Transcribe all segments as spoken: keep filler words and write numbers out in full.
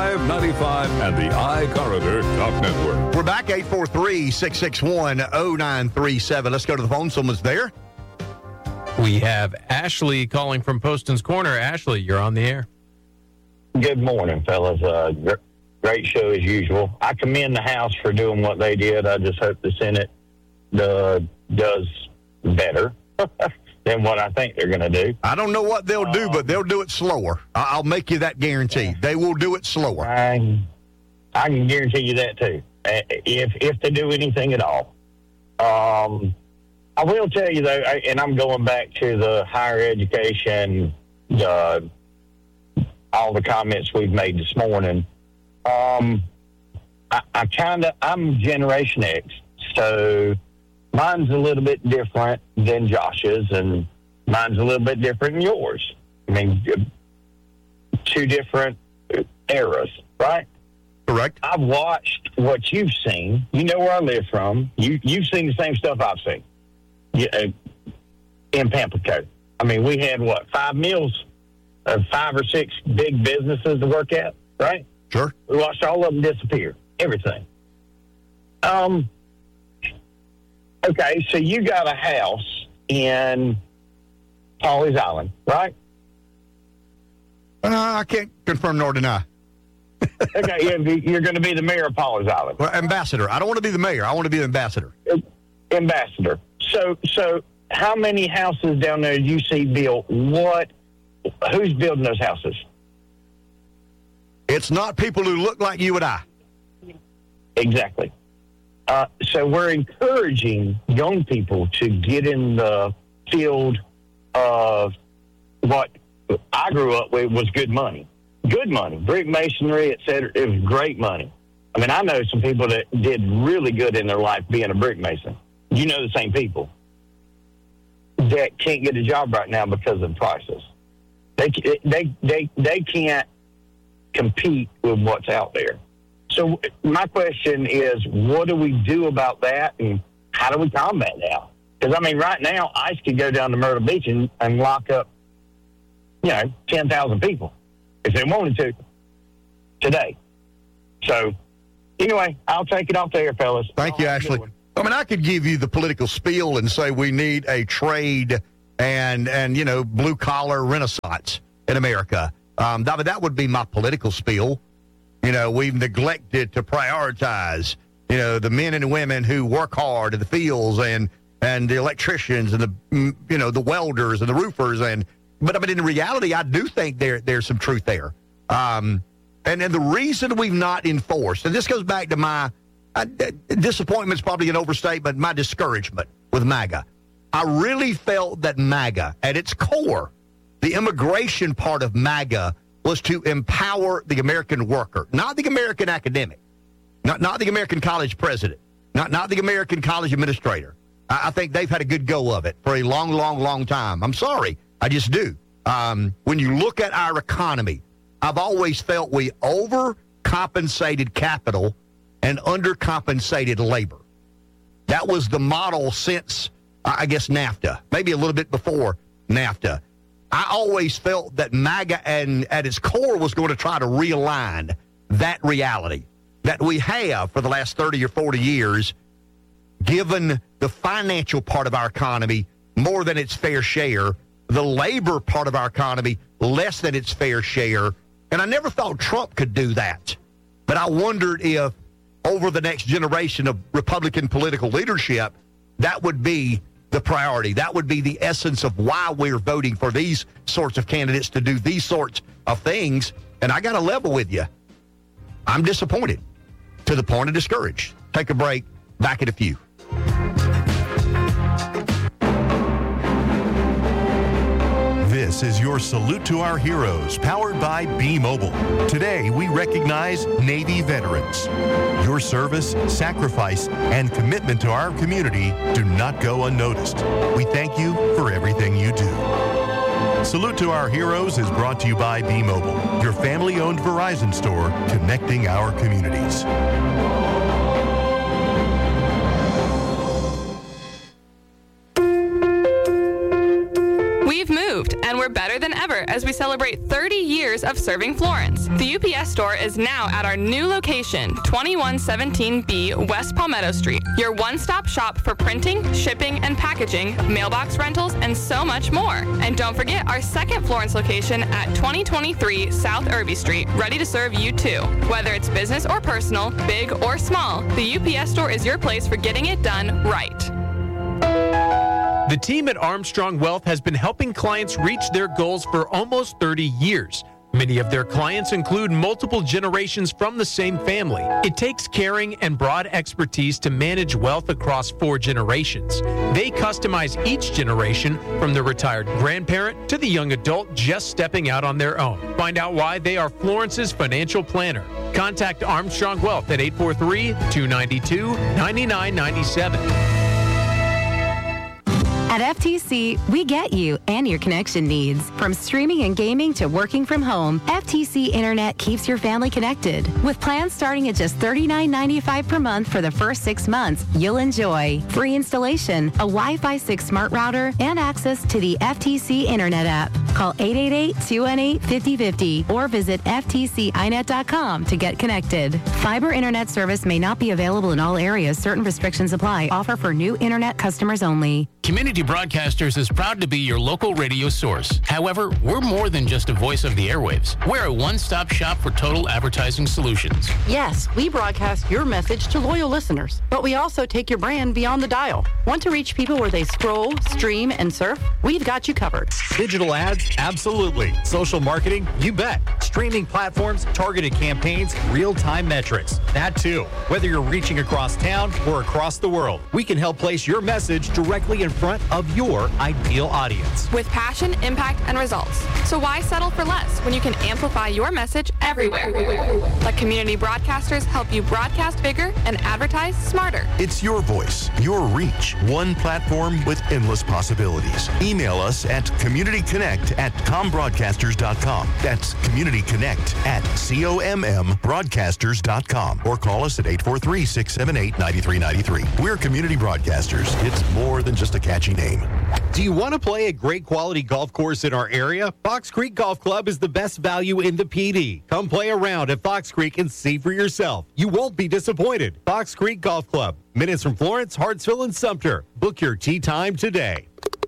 five ninety-five and the iCorridor Talk Network. We're back, eight four three, six six one, oh nine three seven. Let's go to the phone. Someone's there. We have Ashley calling from Poston's Corner. Ashley, you're on the air. Good morning, fellas. Uh, gr- great show as usual. I commend the House for doing what they did. I just hope the Senate uh, does better than what I think they're going to do. I don't know what they'll do, but they'll do it slower. I- I'll make you that guarantee. Yeah. They will do it slower. I, I can guarantee you that, too, uh, if if they do anything at all. Um, I will tell you, though, I, and I'm going back to the higher education, uh, all the comments we've made this morning. Um, I, I kind of, I'm Generation X, so mine's a little bit different than Josh's, and mine's a little bit different than yours. I mean, two different eras, right? Correct. I've watched what you've seen. You know where I live from. You, you've seen the same stuff I've seen yeah, uh, in Pamplico. I mean, we had, what, five mills, uh, five or six big businesses to work at, right? Sure. We watched all of them disappear, everything. Um. Okay, so you got a house in Pawleys Island, right? Uh, I can't confirm nor deny. Okay, you're, you're going to be the mayor of Pawleys Island. Well, ambassador. I don't want to be the mayor. I want to be the ambassador. Ambassador. So, so how many houses down there do you see built? What? Who's building those houses? It's not people who look like you and I. Exactly. Uh, so we're encouraging young people to get in the field of what I grew up with was good money. Good money. Brick masonry, et cetera. It was great money. I mean, I know some people that did really good in their life being a brick mason. You know the same people that can't get a job right now because of prices. They they they they can't compete with what's out there. So my question is, what do we do about that, and how do we combat that? Because, I mean, right now, ICE could go down to Myrtle Beach and, and lock up, you know, ten thousand people if they wanted to today. So, anyway, I'll take it off there, fellas. Thank you, Ashley. I mean, I could give you the political spiel and say we need a trade and, and you know, blue-collar renaissance in America. Um, that, that would be my political spiel. You know, we've neglected to prioritize, you know, the men and women who work hard in the fields and, and the electricians and the, you know, the welders and the roofers. And, but I mean, in reality, I do think there, there's some truth there. Um, and, and the reason we've not enforced, and this goes back to my uh, disappointment's probably an overstatement, my discouragement with MAGA. I really felt that MAGA, at its core, the immigration part of MAGA was to empower the American worker, not the American academic, not not the American college president, not not the American college administrator. I, I think they've had a good go of it for a long, long, long time. I'm sorry. I just do. Um, when you look at our economy, I've always felt we overcompensated capital and undercompensated labor. That was the model since, I guess, NAFTA, maybe a little bit before NAFTA. I always felt that MAGA and at its core was going to try to realign that reality that we have for the last thirty or forty years, given the financial part of our economy more than its fair share, the labor part of our economy less than its fair share. And I never thought Trump could do that. But I wondered if over the next generation of Republican political leadership, that would be the priority. That would be the essence of why we're voting for these sorts of candidates to do these sorts of things. And I got to level with you. I'm disappointed to the point of discouraged. Take a break. Back in a few. This is your Salute to Our Heroes, powered by B-Mobile. Today, we recognize Navy veterans. Your service, sacrifice, and commitment to our community do not go unnoticed. We thank you for everything you do. Salute to Our Heroes is brought to you by B-Mobile, your family-owned Verizon store, connecting our communities. We've moved, and we're better than ever as we celebrate thirty years years of serving Florence. The U P S store is now at our new location, twenty-one seventeen B West Palmetto Street. Your one-stop shop for printing, shipping, and packaging, mailbox rentals, and so much more. And don't forget our second Florence location at twenty twenty-three South Irby Street, ready to serve you too. Whether it's business or personal, big or small, the U P S store is your place for getting it done right. The team at Armstrong Wealth has been helping clients reach their goals for almost thirty years. Many of their clients include multiple generations from the same family. It takes caring and broad expertise to manage wealth across four generations. They customize each generation, from the retired grandparent to the young adult just stepping out on their own. Find out why they are Florence's financial planner. Contact Armstrong Wealth at eight four three, two nine two, nine nine nine seven. At F T C, we get you and your connection needs. From streaming and gaming to working from home, F T C Internet keeps your family connected. With plans starting at just thirty-nine ninety-five per month for the first six months, you'll enjoy free installation, a Wi-Fi six smart router, and access to the F T C Internet app. Call eight eight eight, two one eight, five zero five zero or visit F T C I net dot com to get connected. Fiber Internet service may not be available in all areas. Certain restrictions apply. Offer for new Internet customers only. Community Broadcasters is proud to be your local radio source. However, we're more than just a voice of the airwaves. We're a one-stop shop for total advertising solutions. Yes, we broadcast your message to loyal listeners, but we also take your brand beyond the dial. Want to reach people where they scroll, stream, and surf? We've got you covered. Digital ads? Absolutely. Social marketing? You bet. Streaming platforms, targeted campaigns, real-time metrics. That too. Whether you're reaching across town or across the world, we can help place your message directly in front of your ideal audience. With passion, impact, and results. So why settle for less when you can amplify your message everywhere? Let Community Broadcasters help you broadcast bigger and advertise smarter. It's your voice, your reach, one platform with endless possibilities. Email us at communityconnect at combroadcasters dot com. That's communityconnect at C O M M broadcasters dot com. Or call us at eight four three, six seven eight, nine three nine three. We're Community Broadcasters. It's more than just a catchy name. Do you want to play a great quality golf course in our area? Fox Creek Golf Club is the best value in the P D. Come play around at Fox Creek and see for yourself. You won't be disappointed. Fox Creek Golf Club. Minutes from Florence, Hartsville, and Sumter. Book your tee time today.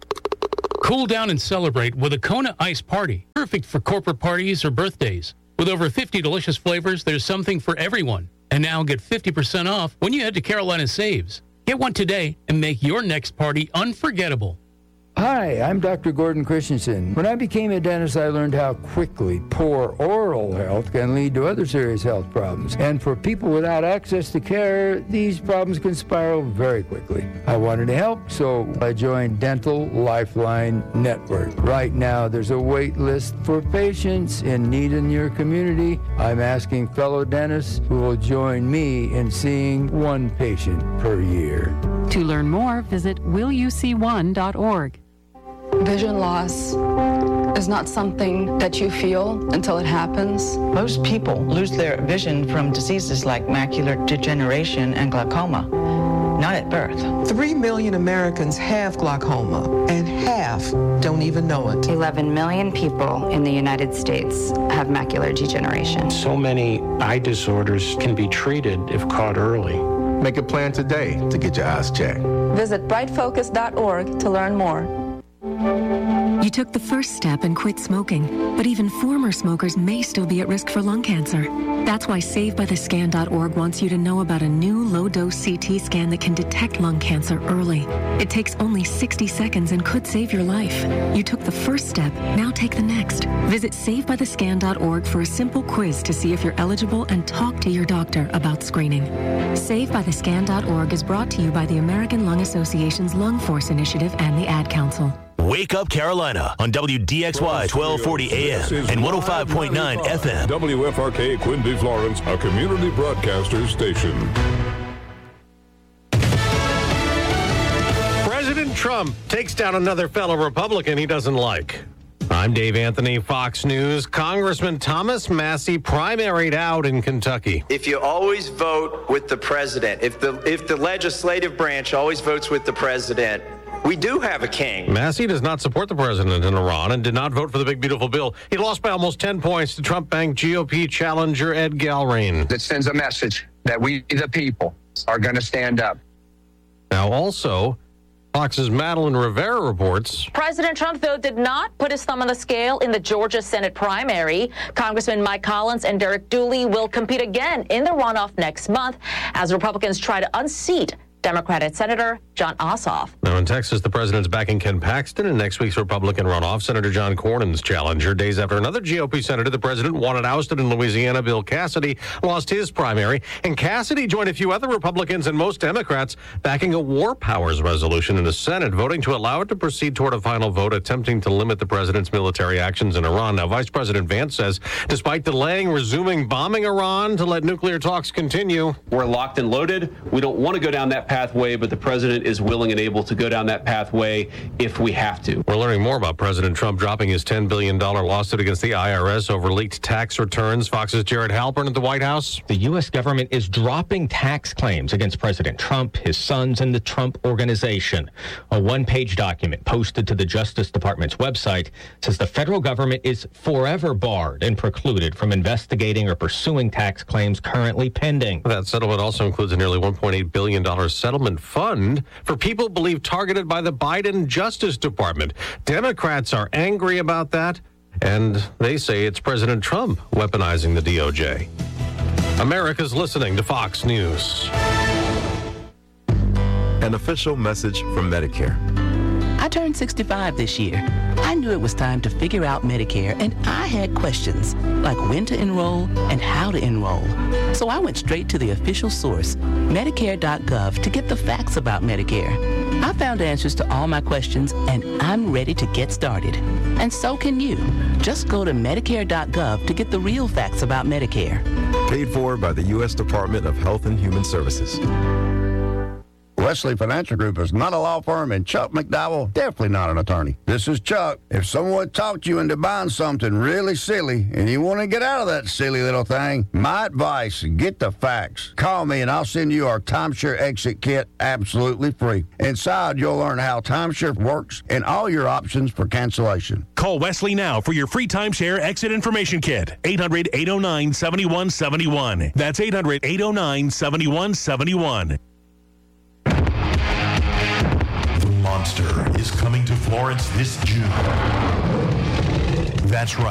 Cool down and celebrate with a Kona Ice Party. Perfect for corporate parties or birthdays. With over fifty delicious flavors, there's something for everyone. And now get fifty percent off when you head to Carolina Saves. Get one today and make your next party unforgettable. Hi, I'm Doctor Gordon Christensen. When I became a dentist, I learned how quickly poor oral health can lead to other serious health problems. And for people without access to care, these problems can spiral very quickly. I wanted to help, so I joined Dental Lifeline Network. Right now, there's a wait list for patients in need in your community. I'm asking fellow dentists who will join me in seeing one patient per year. To learn more, visit will you see one dot org. Vision loss is not something that you feel until it happens. Most people lose their vision from diseases like macular degeneration and glaucoma, not at birth. Three million Americans have glaucoma, and half don't even know it. eleven million people in the United States have macular degeneration. So many eye disorders can be treated if caught early. Make a plan today to get your eyes checked. Visit bright focus dot org to learn more. You took the first step and quit smoking, but even former smokers may still be at risk for lung cancer. That's why save by the scan dot org wants you to know about a new low-dose C T scan that can detect lung cancer early. It takes only sixty seconds and could save your life. You took the first step, now take the next. Visit save by the scan dot org for a simple quiz to see if you're eligible and talk to your doctor about screening. save by the scan dot org is brought to you by the American Lung Association's Lung Force Initiative and the Ad Council. Wake Up Carolina on W D X Y twelve forty A M and one oh five point nine F M. W F R K Quinby, Florence, a community broadcaster station. President Trump takes down another fellow Republican he doesn't like. I'm Dave Anthony, Fox News. Congressman Thomas Massie primaried out in Kentucky. If you always vote with the president, if the if the legislative branch always votes with the president, We do have a king. Massey does not support the president in Iran and did not vote for the big, beautiful bill. He lost by almost ten points to Trump-banked G O P challenger Ed Galbraith. That sends a message that we, the people, are going to stand up. Now, also, Fox's Madeline Rivera reports. President Trump, though, did not put his thumb on the scale in the Georgia Senate primary. Congressman Mike Collins and Derek Dooley will compete again in the runoff next month as Republicans try to unseat Democratic Senator Jon Ossoff. Now in Texas, the president's backing Ken Paxton in next week's Republican runoff. Senator John Cornyn's challenger. Days after another G O P senator the president wanted ousted in Louisiana, Bill Cassidy, lost his primary. And Cassidy joined a few other Republicans and most Democrats backing a war powers resolution in the Senate, voting to allow it to proceed toward a final vote, attempting to limit the president's military actions in Iran. Now, Vice President Vance says, despite delaying resuming bombing Iran to let nuclear talks continue. We're locked and loaded. We don't want to go down that pathway, but the president is willing and able to go down that pathway if we have to. We're learning more about President Trump dropping his ten billion dollars lawsuit against the I R S over leaked tax returns. Fox's Jared Halpern at the White House. The U S government is dropping tax claims against President Trump, his sons, and the Trump Organization. A one-page document posted to the Justice Department's website says the federal government is forever barred and precluded from investigating or pursuing tax claims currently pending. That settlement also includes a nearly one point eight billion dollars settlement fund for people believed targeted by the Biden Justice Department. Democrats are angry about that, and they say it's President Trump weaponizing the D O J. America's listening to Fox News. An official message from Medicare. I turned sixty-five this year. I knew it was time to figure out Medicare, and I had questions like when to enroll and how to enroll. So I went straight to the official source, Medicare dot gov, to get the facts about Medicare. I found answers to all my questions, and I'm ready to get started. And so can you. Just go to Medicare dot gov to get the real facts about Medicare. Paid for by the U S Department of Health and Human Services. Wesley Financial Group is not a law firm, and Chuck McDowell, definitely not an attorney. This is Chuck. If someone talked you into buying something really silly and you want to get out of that silly little thing, my advice, get the facts. Call me and I'll send you our timeshare exit kit absolutely free. Inside, you'll learn how timeshare works and all your options for cancellation. Call Wesley now for your free timeshare exit information kit. eight hundred, eight oh nine, seven one seven one. That's eight hundred, eight oh nine, seven one seven one. Monster is coming to Florence this June. That's right.